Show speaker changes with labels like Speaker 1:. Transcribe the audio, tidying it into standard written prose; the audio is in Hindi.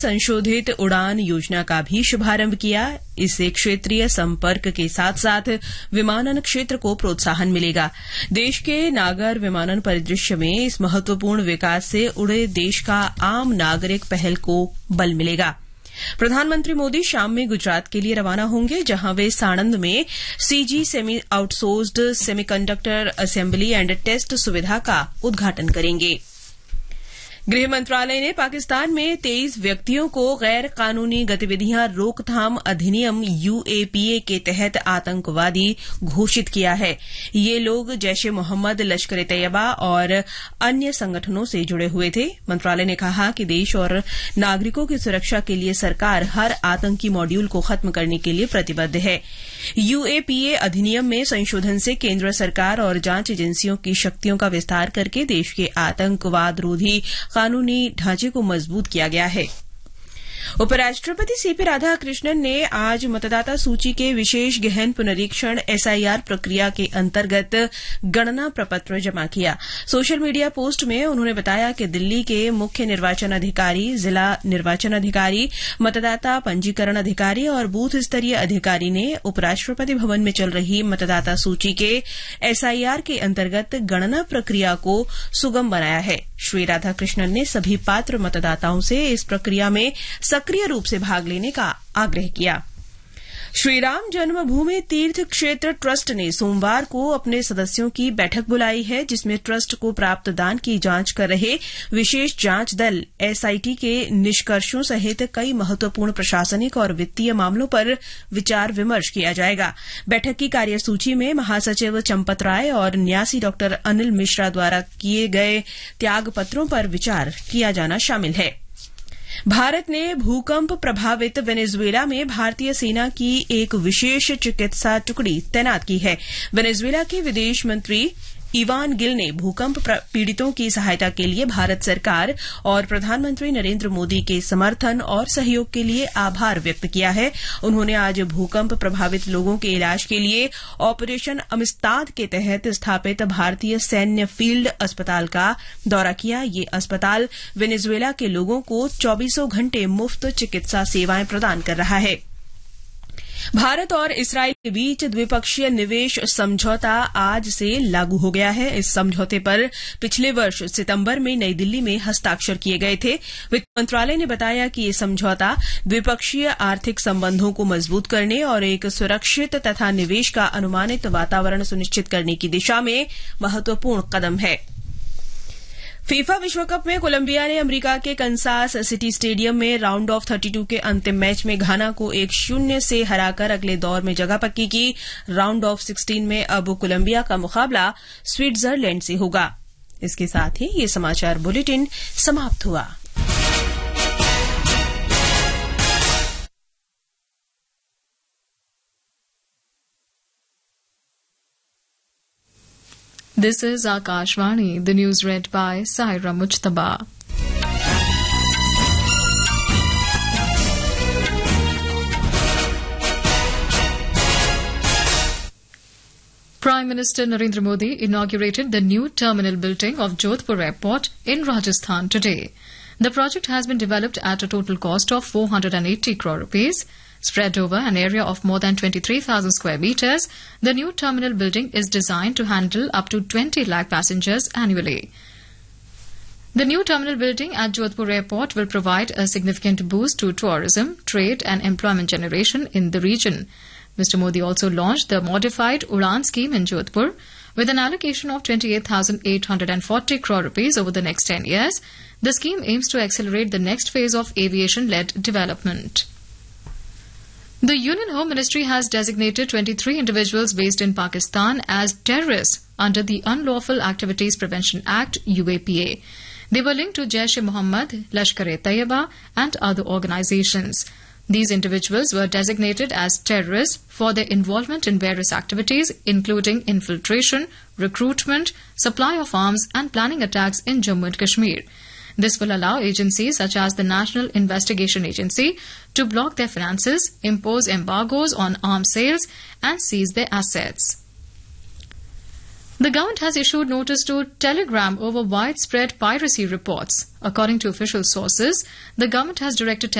Speaker 1: संशोधित उड़ान योजना का भी शुभारंभ किया। इससे क्षेत्रीय संपर्क के साथ साथ विमानन क्षेत्र को प्रोत्साहन मिलेगा। देश के नागर विमानन परिदृश्य में इस महत्वपूर्ण विकास से उड़े देश का आम नागरिक पहल को बल मिलेगा। प्रधानमंत्री मोदी शाम में गुजरात के लिए रवाना होंगे, जहां वे साणंद में CG semi outsourced semiconductor assembly and test सुविधा का उद्घाटन करेंगे। गृह मंत्रालय ने पाकिस्तान में 23 व्यक्तियों को गैर कानूनी गतिविधियां रोकथाम अधिनियम यूएपीए के तहत आतंकवादी घोषित किया है। ये लोग जैश ए मोहम्मद, लश्कर तैयबा और अन्य संगठनों से जुड़े हुए थे। मंत्रालय ने कहा कि देश और नागरिकों की सुरक्षा के लिए सरकार हर आतंकी मॉड्यूल को खत्म करने के लिए प्रतिबद्ध है। यूएपीए अधिनियम में संशोधन से केंद्र सरकार और जांच एजेंसियों की शक्तियों का विस्तार करके देश के आतंकवाद रोधी कानूनी ढांचे को मजबूत किया गया है। उपराष्ट्रपति सीपी राधाकृष्णन ने आज मतदाता सूची के विशेष गहन पुनरीक्षण एसआईआर प्रक्रिया के अंतर्गत गणना प्रपत्र जमा किया। सोशल मीडिया पोस्ट में उन्होंने बताया कि दिल्ली के मुख्य निर्वाचन अधिकारी, जिला निर्वाचन अधिकारी, मतदाता पंजीकरण अधिकारी और बूथ स्तरीय अधिकारी ने उपराष्ट्रपति भवन में चल रही मतदाता सूची के एसआईआर के अंतर्गत गणना प्रक्रिया को सुगम बनाया है। श्री राधाकृष्णन ने सभी पात्र मतदाताओं से इस प्रक्रिया में सक्रिय रूप से भाग लेने का आग्रह किया। श्रीराम जन्मभूमि तीर्थ क्षेत्र ट्रस्ट ने सोमवार को अपने सदस्यों की बैठक बुलाई है, जिसमें ट्रस्ट को प्राप्त दान की जांच कर रहे विशेष जांच दल एसआईटी के निष्कर्षों सहित कई महत्वपूर्ण प्रशासनिक और वित्तीय मामलों पर विचार विमर्श किया जाएगा। बैठक की कार्यसूची में महासचिव चंपत राय और न्यासी डॉ अनिल मिश्रा द्वारा किए गए त्याग पत्रों पर विचार किया जाना शामिल है। भारत ने भूकंप प्रभावित वेनेजुएला में भारतीय सेना की एक विशेष चिकित्सा टुकड़ी तैनात की है। वेनेजुएला के विदेश मंत्री इवान गिल ने भूकंप पीड़ितों की सहायता के लिए भारत सरकार और प्रधानमंत्री नरेंद्र मोदी के समर्थन और सहयोग के लिए आभार व्यक्त किया है। उन्होंने आज भूकंप प्रभावित लोगों के इलाज के लिए ऑपरेशन अमिस्ताद के तहत स्थापित भारतीय सैन्य फील्ड अस्पताल का दौरा किया। ये अस्पताल वेनेजुएला के लोगों को 24 घंटे मुफ्त चिकित्सा सेवाएं प्रदान कर रहा है। भारत और इसराइल के बीच द्विपक्षीय निवेश समझौता आज से लागू हो गया है। इस समझौते पर पिछले वर्ष सितंबर में नई दिल्ली में हस्ताक्षर किए गए थे। वित्त मंत्रालय ने बताया कि ये समझौता द्विपक्षीय आर्थिक संबंधों को मजबूत करने और एक सुरक्षित तथा निवेश का अनुमानित वातावरण सुनिश्चित करने की दिशा में महत्वपूर्ण कदम है। फीफा विश्व कप में कोलंबिया ने अमेरिका के कंसास सिटी स्टेडियम में राउंड ऑफ 32 के अंतिम मैच में घाना को 1-0 से हराकर अगले दौर में जगह पक्की की। राउंड ऑफ 16 में अब कोलंबिया का मुकाबला स्विट्जरलैंड से होगा। इसके साथ ही ये समाचार बुलेटिन समाप्त हुआ।
Speaker 2: This is Akashvani, the news read by Saira Mujtaba. Prime Minister Narendra Modi inaugurated the new terminal building of Jodhpur Airport in Rajasthan today. The project has been developed at a total cost of 480 crore rupees. Spread over an area of more than 23,000 square meters, the new terminal building is designed to handle up to 20 lakh passengers annually. The new terminal building at Jodhpur Airport will provide a significant boost to tourism, trade and employment generation in the region. Mr. Modi also launched the modified Udan scheme in Jodhpur with an allocation of 28,840 crore rupees over the next 10 years. The scheme aims to accelerate the next phase of aviation-led development. The Union Home Ministry has designated 23 individuals based in Pakistan as terrorists under the Unlawful Activities Prevention Act UAPA. They were linked to Jaish e Mohammed, Lashkar Taiba and other organizations. These individuals were designated as terrorists for their involvement in various activities including infiltration, recruitment, supply of arms and planning attacks in Jammu and Kashmir. This will allow agencies such as the National Investigation Agency to block their finances, impose embargoes on arms sales and seize their assets. The government has issued notice to Telegram over widespread piracy reports. According to official sources, the government has directed